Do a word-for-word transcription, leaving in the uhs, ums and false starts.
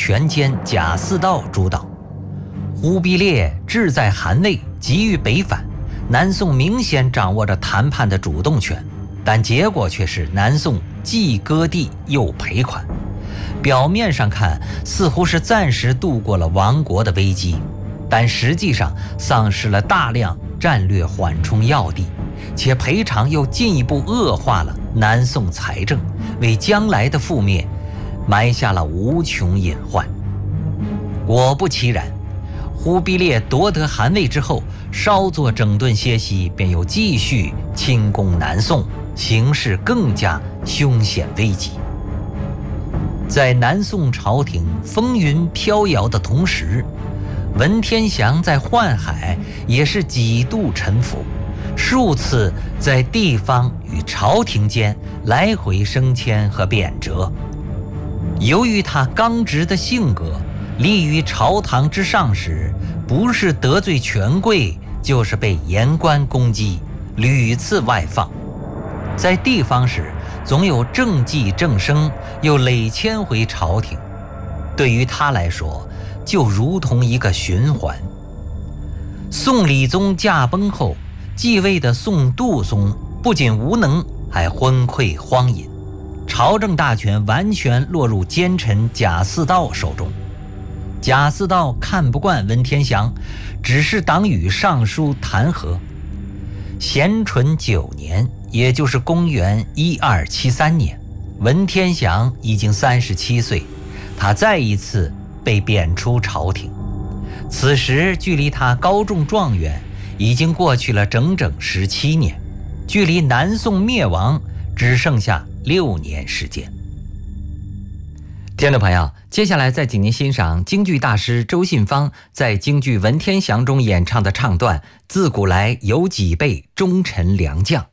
权奸贾似道主导。忽必烈志在汗位，急于北返，南宋明显掌握着谈判的主动权，但结果却是南宋既割地又赔款。表面上看似乎是暂时度过了亡国的危机，但实际上丧失了大量战略缓冲要地，且赔偿又进一步恶化了南宋财政，为将来的覆灭埋下了无穷隐患。果不其然，忽必烈夺得汗位之后，稍作整顿歇息，便又继续侵攻南宋，形势更加凶险危急。在南宋朝廷风云飘摇的同时，文天祥在宦海也是几度沉浮，数次在地方与朝廷间来回升迁和贬谪。由于他刚直的性格，立于朝堂之上时，不是得罪权贵，就是被言官攻击，屡次外放。在地方时，总有政绩正升，又累迁回朝廷，对于他来说就如同一个循环。宋理宗驾崩后，继位的宋度宗不仅无能，还昏聩荒淫，朝政大权完全落入奸臣贾似道手中。贾似道看不惯文天祥，只是党羽上书弹劾。咸淳九年，也就是公元一二七三年，文天祥已经三十七岁，他再一次被贬出朝廷。此时距离他高中状元已经过去了整整十七年，距离南宋灭亡只剩下六年时间。听众朋友，接下来再请您欣赏京剧大师周信芳在京剧《文天祥》中演唱的唱段《自古来有几辈忠臣良将》。